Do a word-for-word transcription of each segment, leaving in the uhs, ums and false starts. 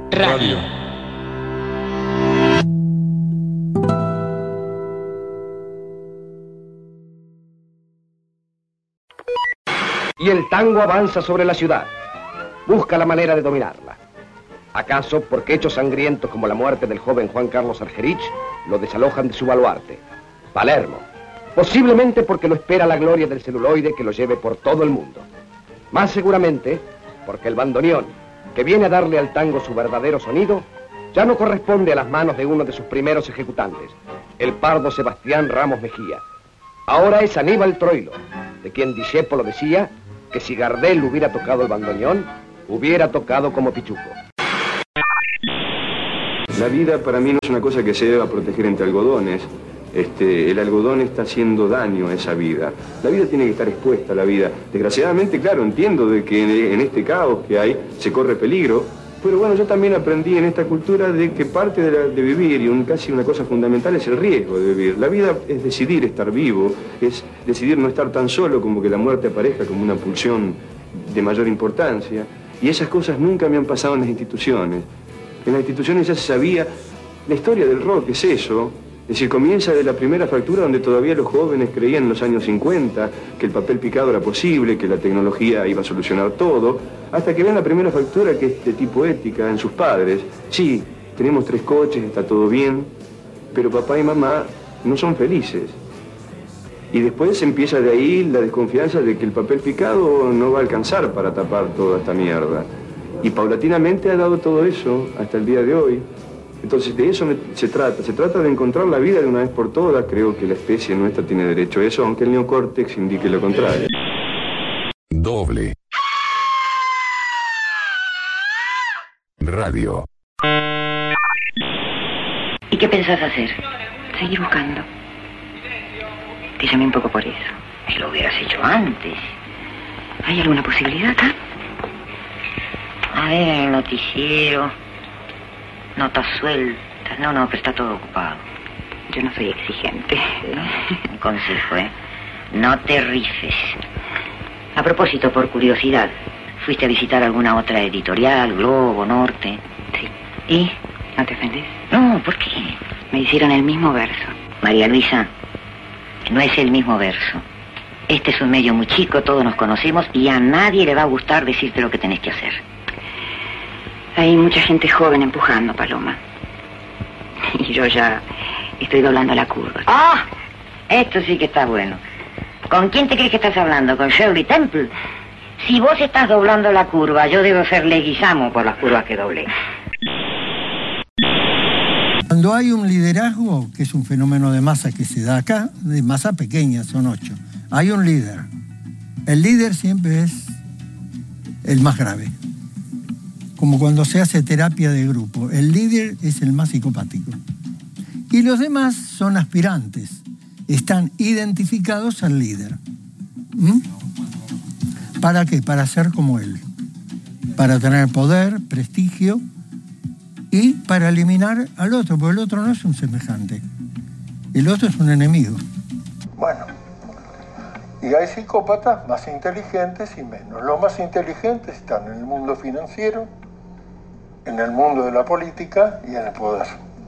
Radio. Y el tango avanza sobre la ciudad. Busca la manera de dominarla. ¿Acaso porque hechos sangrientos como la muerte del joven Juan Carlos Argerich lo desalojan de su baluarte, Palermo? Posiblemente porque lo espera la gloria del celuloide que lo lleve por todo el mundo. Más seguramente porque el bandoneón, que viene a darle al tango su verdadero sonido, ya no corresponde a las manos de uno de sus primeros ejecutantes, el pardo Sebastián Ramos Mejía. Ahora es Aníbal Troilo, de quien Discépolo decía que si Gardel hubiera tocado el bandoneón, hubiera tocado como Pichuco. La vida para mí no es una cosa que se deba proteger entre algodones. Este, el algodón está haciendo daño a esa vida. La vida tiene que estar expuesta a la vida. Desgraciadamente, claro, entiendo de que en, en este caos que hay se corre peligro, pero bueno, yo también aprendí en esta cultura de que parte de, la, de vivir, y un, casi una cosa fundamental, es el riesgo de vivir. La vida es decidir estar vivo, es decidir no estar tan solo como que la muerte aparezca como una pulsión de mayor importancia. Y esas cosas nunca me han pasado en las instituciones. En las instituciones ya se sabía, la historia del rock es eso. Es decir, comienza de la primera fractura donde todavía los jóvenes creían en los años cincuenta que el papel picado era posible, que la tecnología iba a solucionar todo, hasta que ven la primera fractura que es de tipo ética en sus padres. Sí, tenemos tres coches, está todo bien, pero papá y mamá no son felices. Y después empieza de ahí la desconfianza de que el papel picado no va a alcanzar para tapar toda esta mierda. Y paulatinamente ha dado todo eso hasta el día de hoy. Entonces de eso se trata, se trata de encontrar la vida de una vez por todas. Creo que la especie nuestra tiene derecho a eso, aunque el neocórtex indique lo contrario. Doble Radio. ¿Y qué pensás hacer? Seguir buscando. Te llamé un poco por eso. Lo hubieras hecho antes. ¿Hay alguna posibilidad acá? A ver, el noticiero. Notas sueltas. No, no, pero está todo ocupado. Yo no soy exigente. Un consejo, ¿eh? No te rifes. A propósito, por curiosidad, ¿fuiste a visitar alguna otra editorial, Globo, Norte? Sí. ¿Y? ¿No te ofendés? No, ¿por qué? Me hicieron el mismo verso. María Luisa, no es el mismo verso. Este es un medio muy chico, todos nos conocemos y a nadie le va a gustar decirte lo que tenés que hacer. Hay mucha gente joven empujando, Paloma. Y yo ya estoy doblando la curva. ¡Ah! Esto sí que está bueno. ¿Con quién te crees que estás hablando? ¿Con Shirley Temple? Si vos estás doblando la curva, yo debo ser Leguizamo por las curvas que doblé. Cuando hay un liderazgo, que es un fenómeno de masa que se da acá, de masa pequeña, son ocho, hay un líder. El líder siempre es el más grave. Como cuando se hace terapia de grupo, el líder es el más psicopático. Y los demás son aspirantes, están identificados al líder. ¿Mm? ¿Para qué? Para ser como él, para tener poder, prestigio y para eliminar al otro, porque el otro no es un semejante, el otro es un enemigo. Bueno, y hay psicópatas más inteligentes y menos. Los más inteligentes están en el mundo financiero, en el mundo de la política y en el poder.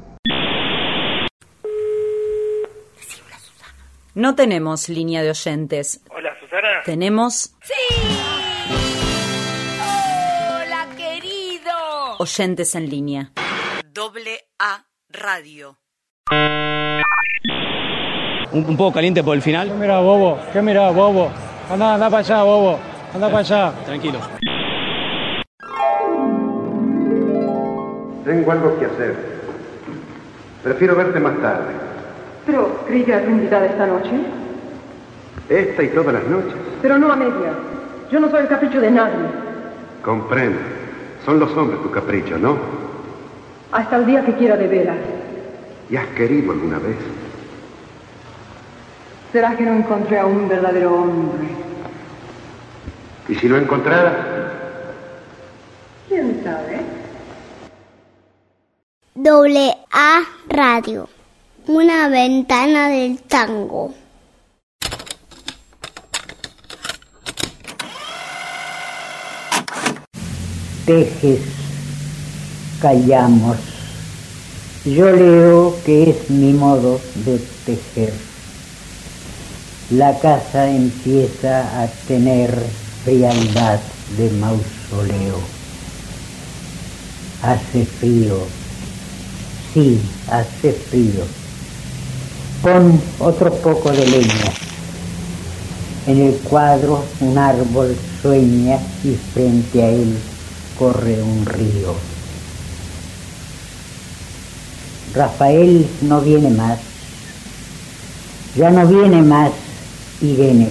No tenemos línea de oyentes. Hola, Susana. Tenemos... ¡Sí! ¡Hola, querido! Oyentes en línea. Doble A Radio. Un, un poco caliente por el final. ¿Qué mirá, bobo? ¿Qué mirá, bobo? Anda, anda para allá, bobo. Anda para allá. Tranquilo. Tengo algo que hacer. Prefiero verte más tarde. Pero, ¿creí que era tu invitada esta noche? Esta y todas las noches. Pero no a media. Yo no soy el capricho de nadie. Comprendo. Son los hombres tu capricho, ¿no? Hasta el día que quiera de veras. ¿Y has querido alguna vez? ¿Será que no encontré a un verdadero hombre? ¿Y si lo encontraras? ¿Quién sabe? Doble A Radio. Una ventana del tango. Tejes callamos. Yo leo que es mi modo de tejer. La casa empieza a tener frialdad de mausoleo. Hace frío, sí, hace frío. Pon otro poco de leña. En el cuadro un árbol sueña y frente a él corre un río. Rafael no viene más, ya no viene más Irene,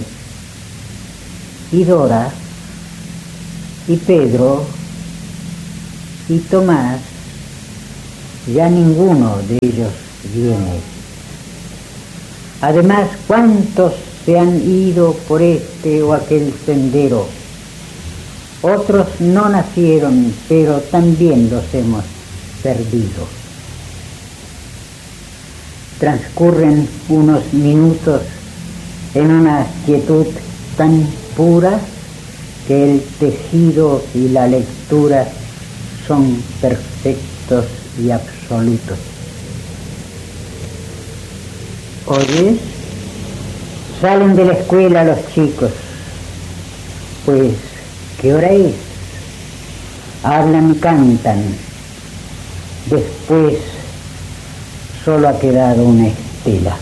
y Dora, y Pedro, y Tomás, ya ninguno de ellos viene. Además, ¿cuántos se han ido por este o aquel sendero? Otros no nacieron, pero también los hemos perdido. Transcurren unos minutos en una quietud tan pura que el tejido y la lectura son perfectos y absolutos. ¿Oyes? Salen de la escuela los chicos. Pues, ¿qué hora es? Hablan y cantan. Después solo ha quedado una estela.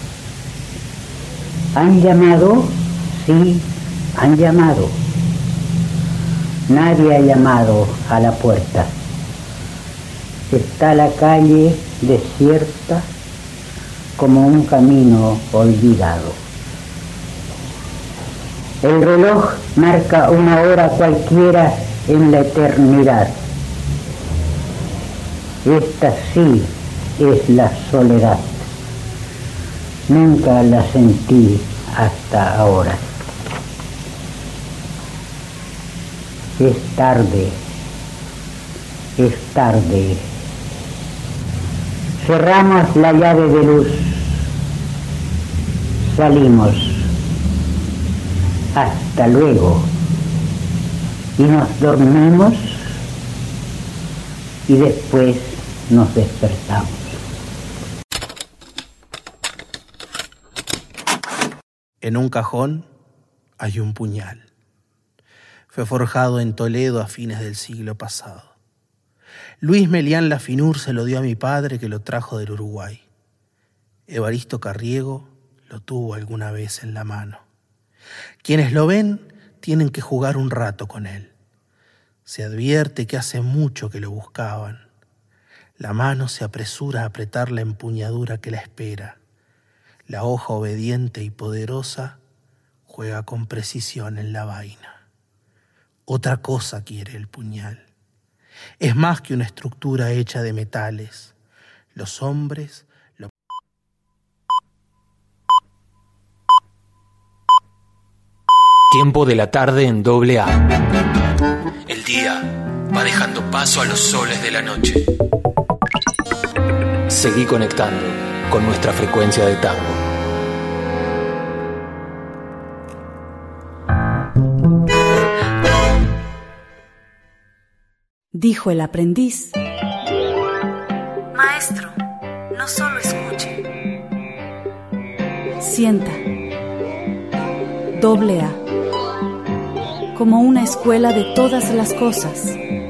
¿Han llamado? Sí, han llamado. Nadie ha llamado a la puerta. Está la calle desierta como un camino olvidado. El reloj marca una hora cualquiera en la eternidad. Esta sí es la soledad. Nunca la sentí hasta ahora. Es tarde, es tarde. Cerramos la llave de luz. Salimos. Hasta luego. Y nos dormimos y después nos despertamos. En un cajón hay un puñal. Fue forjado en Toledo a fines del siglo pasado. Luis Melián Lafinur se lo dio a mi padre, que lo trajo del Uruguay. Evaristo Carriego lo tuvo alguna vez en la mano. Quienes lo ven tienen que jugar un rato con él. Se advierte que hace mucho que lo buscaban. La mano se apresura a apretar la empuñadura que la espera. La hoja obediente y poderosa juega con precisión en la vaina. Otra cosa quiere el puñal. Es más que una estructura hecha de metales. Los hombres lo... Tiempo de la tarde en doble A. El día va dejando paso a los soles de la noche. Seguí conectando con nuestra frecuencia de tango. Dijo el aprendiz: Maestro, no solo escuche. Sienta. Doble A. Como una escuela de todas las cosas.